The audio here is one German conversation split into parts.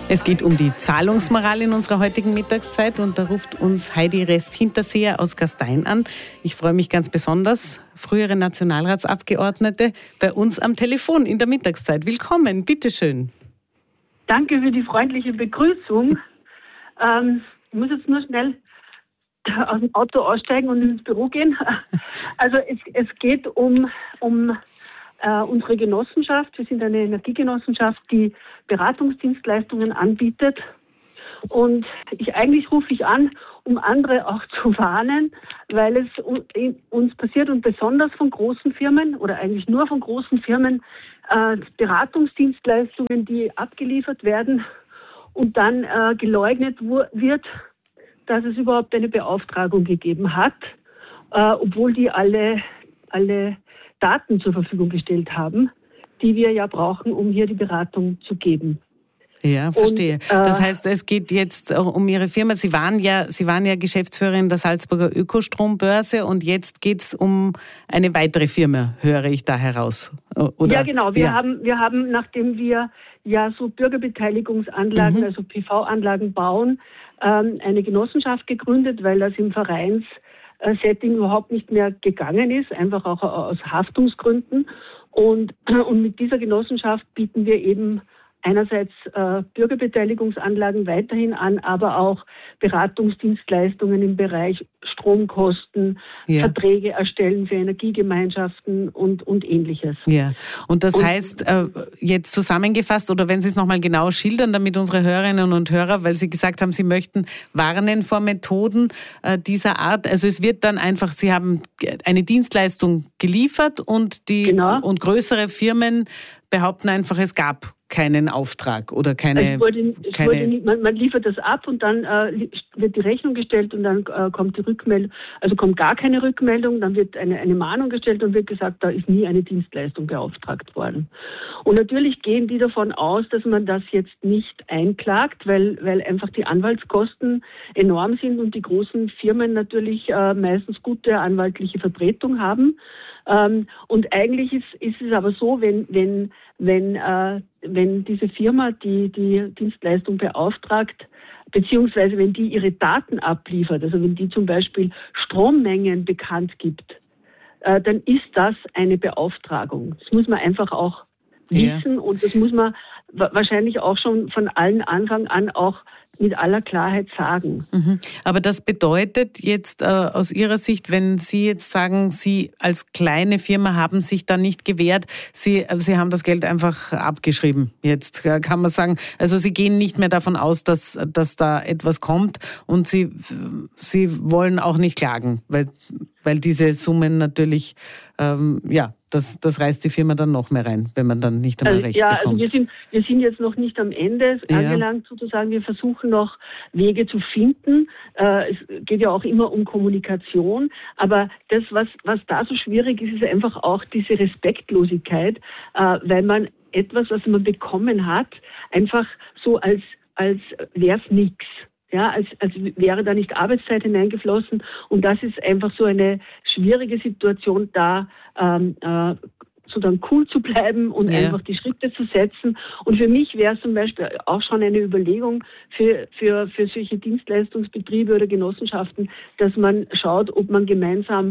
Es geht um die Zahlungsmoral in unserer heutigen Mittagszeit und da ruft uns Heidi Rest-Hinterseher aus Gastein an. Ich freue mich ganz besonders, frühere Nationalratsabgeordnete bei uns am Telefon in der Mittagszeit. Willkommen, bitteschön. Danke für die freundliche Begrüßung. Ich muss jetzt nur schnell aus dem Auto aussteigen und ins Büro gehen. Also es geht um unsere Genossenschaft. Wir sind eine Energiegenossenschaft, die Beratungsdienstleistungen anbietet. Und eigentlich rufe ich an, um andere auch zu warnen, weil es uns passiert und besonders von großen Firmen oder eigentlich nur von großen Firmen Beratungsdienstleistungen, die abgeliefert werden und dann geleugnet wird, dass es überhaupt eine Beauftragung gegeben hat, obwohl die alle Daten zur Verfügung gestellt haben, die wir ja brauchen, um hier die Beratung zu geben. Ja, verstehe. Das heißt, es geht jetzt um Ihre Firma. Sie waren ja Geschäftsführerin der Salzburger Ökostrombörse und jetzt geht es um eine weitere Firma, höre ich da heraus. Oder? Ja, genau. Wir haben, nachdem wir ja so Bürgerbeteiligungsanlagen, also PV-Anlagen bauen, eine Genossenschaft gegründet, weil das im Vereinssetting überhaupt nicht mehr gegangen ist, einfach auch aus Haftungsgründen. Und mit dieser Genossenschaft bieten wir eben einerseits Bürgerbeteiligungsanlagen weiterhin an, aber auch Beratungsdienstleistungen im Bereich Stromkosten, Verträge erstellen für Energiegemeinschaften und Ähnliches. Ja, und das heißt, jetzt zusammengefasst, oder wenn Sie es nochmal genau schildern, damit unsere Hörerinnen und Hörer, weil Sie gesagt haben, Sie möchten warnen vor Methoden dieser Art. Also es wird dann einfach, Sie haben eine Dienstleistung geliefert und und größere Firmen behaupten einfach, es gab keinen Auftrag oder keine... Man liefert das ab und dann wird die Rechnung gestellt und dann kommt die Rückmeldung, also kommt gar keine Rückmeldung, dann wird eine Mahnung gestellt und wird gesagt, da ist nie eine Dienstleistung beauftragt worden. Und natürlich gehen die davon aus, dass man das jetzt nicht einklagt, weil einfach die Anwaltskosten enorm sind und die großen Firmen natürlich meistens gute anwaltliche Vertretung haben. Und eigentlich ist es aber so, wenn diese Firma die Dienstleistung beauftragt, beziehungsweise wenn die ihre Daten abliefert, also wenn die zum Beispiel Strommengen bekannt gibt, dann ist das eine Beauftragung. Das muss man einfach auch wissen und das muss man wahrscheinlich auch schon von allen Anfang an auch mit aller Klarheit sagen. Aber das bedeutet jetzt aus Ihrer Sicht, wenn Sie jetzt sagen, Sie als kleine Firma haben sich da nicht gewehrt, Sie haben das Geld einfach abgeschrieben. Jetzt kann man sagen, also Sie gehen nicht mehr davon aus, dass da etwas kommt und Sie wollen auch nicht klagen, weil diese Summen natürlich, das reißt die Firma dann noch mehr rein, wenn man dann nicht einmal recht bekommt. Also wir sind jetzt noch nicht am Ende angelangt, sozusagen. Wir versuchen noch Wege zu finden. Es geht ja auch immer um Kommunikation. Aber das, was da so schwierig ist, ist einfach auch diese Respektlosigkeit, weil man etwas, was man bekommen hat, einfach so als wäre es nichts. Ja, als wäre da nicht Arbeitszeit hineingeflossen. Und das ist einfach so eine schwierige Situation, da so dann cool zu bleiben und einfach die Schritte zu setzen. Und für mich wäre es zum Beispiel auch schon eine Überlegung für solche Dienstleistungsbetriebe oder Genossenschaften, dass man schaut, ob man gemeinsam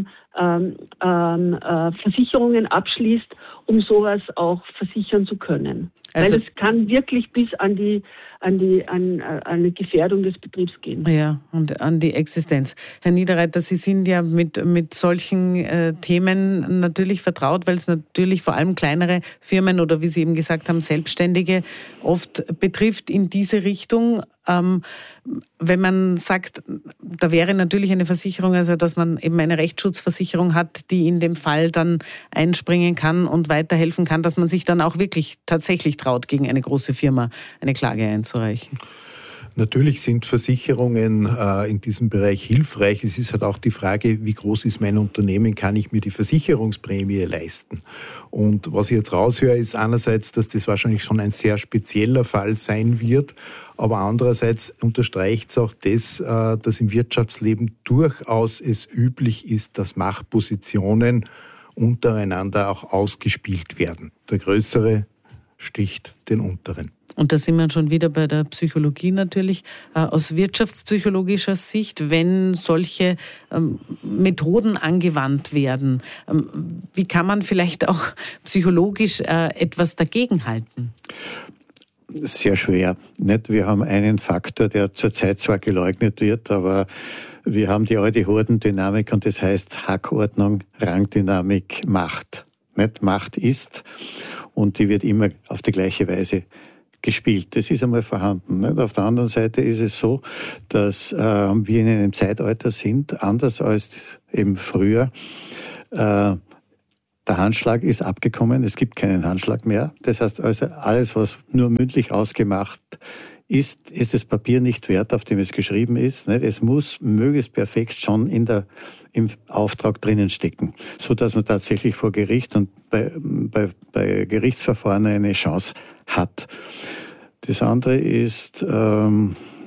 Versicherungen abschließt, um sowas auch versichern zu können. Also, weil es kann wirklich bis an eine Gefährdung des Betriebs gehen. Ja, und an die Existenz. Herr Niederreiter, Sie sind ja mit solchen Themen natürlich vertraut, weil es natürlich vor allem kleinere Firmen oder wie Sie eben gesagt haben, Selbstständige oft betrifft in diese Richtung. Wenn man sagt, da wäre natürlich eine Versicherung, also dass man eben eine Rechtsschutzversicherung hat, die in dem Fall dann einspringen kann und weiterhelfen kann, dass man sich dann auch wirklich tatsächlich traut, gegen eine große Firma eine Klage einzureichen. Natürlich sind Versicherungen in diesem Bereich hilfreich. Es ist halt auch die Frage, wie groß ist mein Unternehmen, kann ich mir die Versicherungsprämie leisten? Und was ich jetzt raushöre, ist einerseits, dass das wahrscheinlich schon ein sehr spezieller Fall sein wird, aber andererseits unterstreicht es auch das, dass im Wirtschaftsleben durchaus es üblich ist, dass Machtpositionen untereinander auch ausgespielt werden. Der Größere sticht den unteren. Und da sind wir schon wieder bei der Psychologie natürlich. Aus wirtschaftspsychologischer Sicht, wenn solche Methoden angewandt werden, wie kann man vielleicht auch psychologisch etwas dagegenhalten? Sehr schwer. Nicht? Wir haben einen Faktor, der zurzeit zwar geleugnet wird, aber wir haben die alte Hordendynamik und das heißt Hackordnung, Rangdynamik, Macht. Nicht? Macht ist und die wird immer auf die gleiche Weise gespielt. Das ist einmal vorhanden. Nicht? Auf der anderen Seite ist es so, dass wir in einem Zeitalter sind, anders als eben früher. Der Handschlag ist abgekommen, es gibt keinen Handschlag mehr. Das heißt also, alles, was nur mündlich ausgemacht ist das Papier nicht wert, auf dem es geschrieben ist. Nicht? Es muss möglichst perfekt schon im Auftrag drinnen stecken, so dass man tatsächlich vor Gericht und bei Gerichtsverfahren eine Chance hat. Das andere ist